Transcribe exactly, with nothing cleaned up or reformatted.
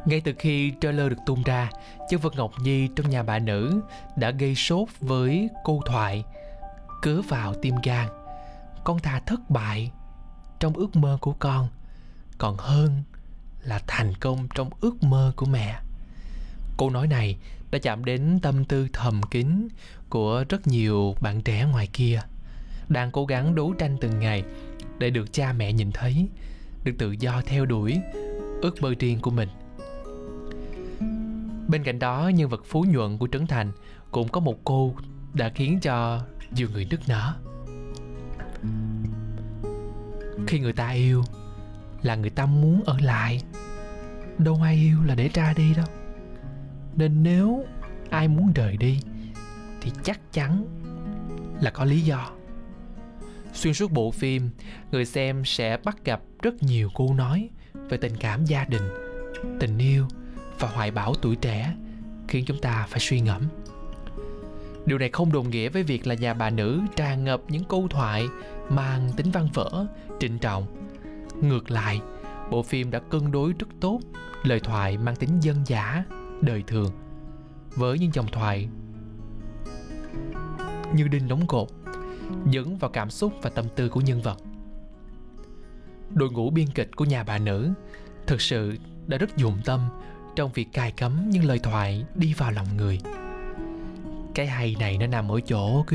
Ngay từ khi trailer được tung ra, nhân vật Ngọc Nhi trong Nhà Bà Nữ đã gây sốt với câu thoại cớ vào tim gan, con thà thất bại trong ước mơ của con còn hơn là thành công trong ước mơ của mẹ. Câu nói này đã chạm đến tâm tư thầm kín của rất nhiều bạn trẻ ngoài kia, đang cố gắng đấu tranh từng ngày để được cha mẹ nhìn thấy, được tự do theo đuổi ước mơ riêng của mình. Bên cạnh đó, nhân vật Phú Nhuận của Trấn Thành cũng có một câu đã khiến cho nhiều người nức nở. Khi người ta yêu là người ta muốn ở lại, đâu ai yêu là để ra đi đâu. Nên nếu ai muốn rời đi thì chắc chắn là có lý do. Xuyên suốt bộ phim, người xem sẽ bắt gặp rất nhiều câu nói về tình cảm gia đình, tình yêu và hoài bão tuổi trẻ, khiến chúng ta phải suy ngẫm. Điều này không đồng nghĩa với việc là Nhà Bà Nữ tràn ngập những câu thoại mang tính văn vở, trịnh trọng. Ngược lại, bộ phim đã cân đối rất tốt lời thoại mang tính dân dã, đời thường, với những dòng thoại như đinh đóng cột, dẫn vào cảm xúc và tâm tư của nhân vật. Đội ngũ biên kịch của Nhà Bà Nữ thực sự đã rất dụng tâm trong việc cài cắm những lời thoại đi vào lòng người. Cái hay này nó nằm ở chỗ